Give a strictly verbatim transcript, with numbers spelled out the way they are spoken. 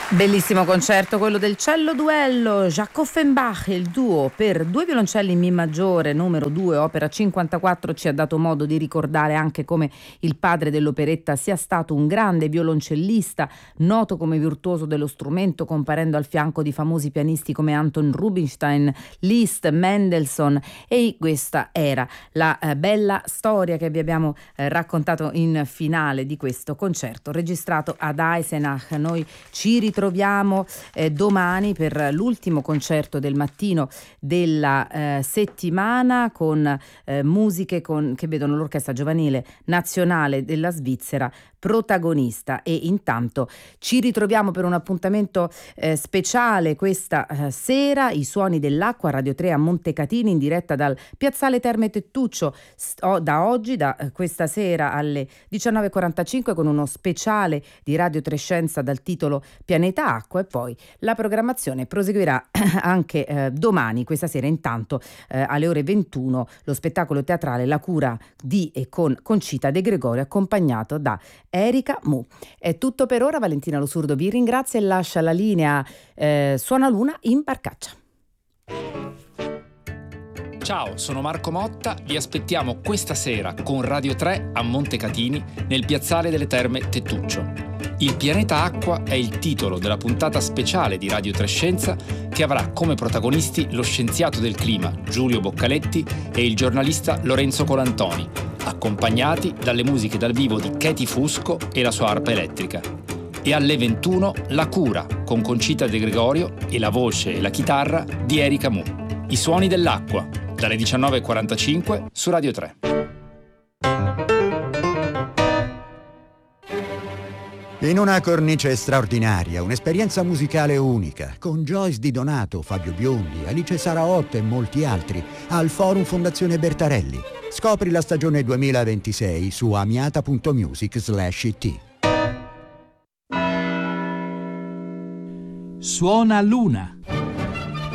Bellissimo concerto quello del cello duello, Jacques Offenbach, il duo per due violoncelli in Mi maggiore numero due, opera cinquantaquattro, ci ha dato modo di ricordare anche come il padre dell'operetta sia stato un grande violoncellista, noto come virtuoso dello strumento, comparendo al fianco di famosi pianisti come Anton Rubinstein, Liszt, Mendelssohn. E questa era la eh, bella storia che vi abbiamo eh, raccontato in finale di questo concerto registrato ad Eisenach. Noi ci ritroviamo Troviamo eh, domani per l'ultimo concerto del mattino della eh, settimana con eh, musiche con, che vedono l'Orchestra Giovanile Nazionale della Svizzera protagonista. E intanto ci ritroviamo per un appuntamento eh, speciale questa eh, sera, i suoni dell'acqua, Radio tre a Montecatini, in diretta dal Piazzale Terme Tettuccio st- da oggi, da eh, questa sera alle diciannove e quarantacinque, con uno speciale di Radio tre Scienza dal titolo Pianeta Acqua, e poi la programmazione proseguirà anche eh, domani, questa sera. Intanto eh, alle ore ventuno lo spettacolo teatrale La cura di e con Concita De Gregorio, accompagnato da Erika Mu. È tutto per ora, Valentina Lo Surdo vi ringrazia e lascia la linea eh, Suona Luna in Barcaccia. Ciao, sono Marco Motta, vi aspettiamo questa sera con Radio tre a Montecatini nel Piazzale delle Terme Tettuccio. Il pianeta acqua è il titolo della puntata speciale di Radio tre Scienza, che avrà come protagonisti lo scienziato del clima Giulio Boccaletti e il giornalista Lorenzo Colantoni, accompagnati dalle musiche dal vivo di Katie Fusco e la sua arpa elettrica. E alle ventuno La cura con Concita De Gregorio e la voce e la chitarra di Erika Mu. I suoni dell'acqua, dalle diciannove e quarantacinque su Radio tre. In una cornice straordinaria, un'esperienza musicale unica, con Joyce Di Donato, Fabio Biondi, Alice Saraotto e molti altri, al Forum Fondazione Bertarelli. Scopri la stagione duemilaventisei su amiata punto music slash it. Suona Luna.